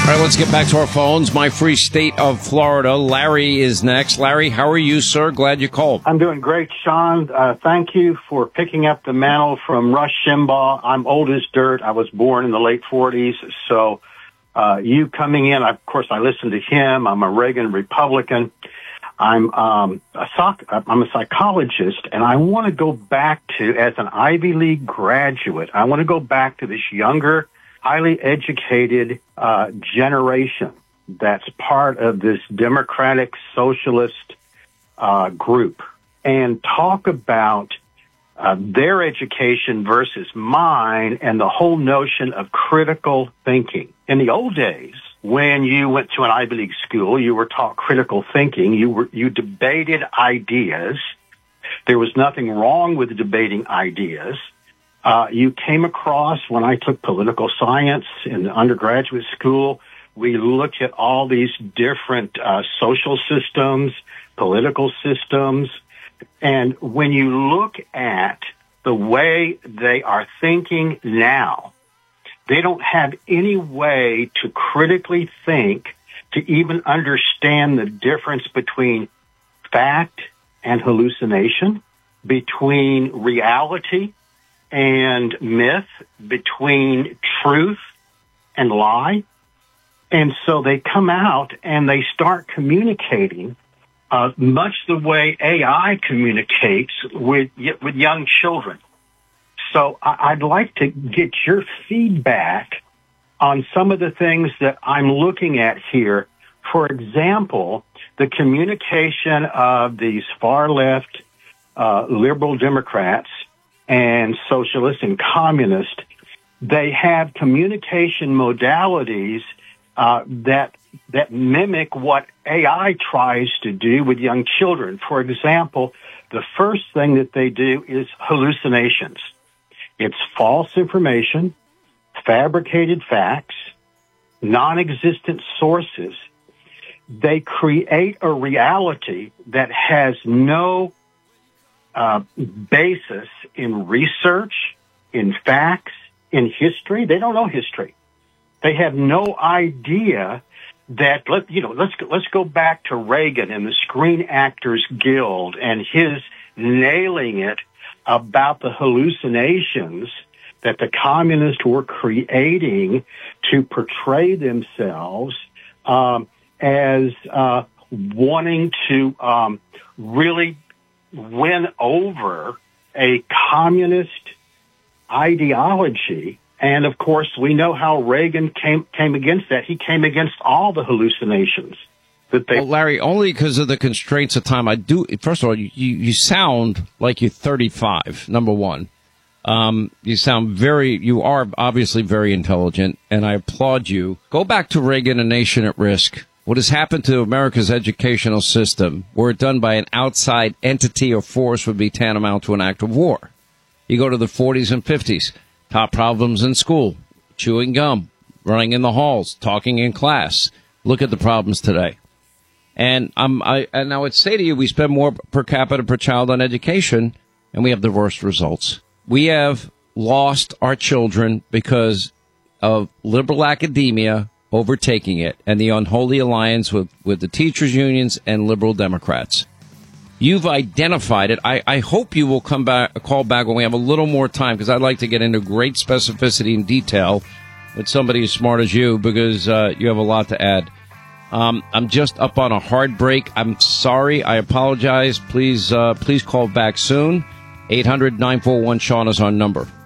All right, let's get back to our phones. My free state of Florida. Larry is next. Larry, how are you, sir? Glad you called. I'm doing great, Sean. Thank you for picking up the mantle from Rush Limbaugh. I'm old as dirt. I was born in the late 40s. So you coming in, of course, I listen to him. I'm a Reagan Republican. I'm a psychologist, and I want to go back to, as an Ivy League graduate, I want to go back to this younger, highly educated generation that's part of this democratic socialist group, and talk about their education versus mine and the whole notion of critical thinking. In the old days, when you went to an Ivy League school, you were taught critical thinking. You debated ideas. There was nothing wrong with debating ideas. You came across, when I took political science in the undergraduate school, we looked at all these different social systems, political systems. And when you look at the way they are thinking now, they don't have any way to critically think, to even understand the difference between fact and hallucination, between reality and myth, between truth and lie. And so they come out and they start communicating much the way AI communicates with young children. So I'd like to get your feedback on some of the things that I'm looking at here. For example, the communication of these far-left liberal Democrats and socialists and communists. They have communication modalities that mimic what AI tries to do with young children. For example, the first thing that they do is hallucinations. It's false information, fabricated facts, non-existent sources. They create a reality that has no basis in research, in facts, in history. They don't know history. They have no idea that, let's go back to Reagan and the Screen Actors Guild and his nailing it about the hallucinations that the communists were creating to portray themselves as wanting to really win over a communist ideology. And of course, we know how Reagan came against that. He came against all the hallucinations that they. Well, Larry, only because of the constraints of time. First of all, you sound like you're 35. Number one, you are obviously very intelligent, and I applaud you. Go back to Reagan, A Nation at Risk. What has happened to America's educational system, were it done by an outside entity or force, would be tantamount to an act of war. You go to the 40s and 50s, top problems in school, chewing gum, running in the halls, talking in class. Look at the problems today. And I would say to you, we spend more per capita per child on education, and we have the worst results. We have lost our children because of liberal academia overtaking it and the unholy alliance with the teachers' unions and liberal Democrats. You've identified it. I hope you will call back when we have a little more time, because I'd like to get into great specificity and detail with somebody as smart as you, because you have a lot to add. I'm just up on a hard break. I'm sorry. I apologize. Please call back soon. 800-941-SEAN is our number.